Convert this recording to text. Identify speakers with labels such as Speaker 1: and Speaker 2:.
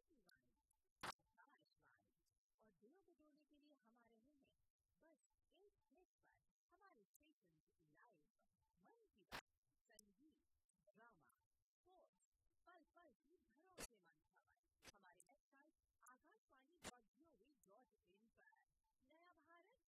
Speaker 1: आकाशवाणी आकाशवाणी और दिलों को जोड़ने के लिए हम आ रहे हैं बस एक क्लिक पर हमारे स्टेशन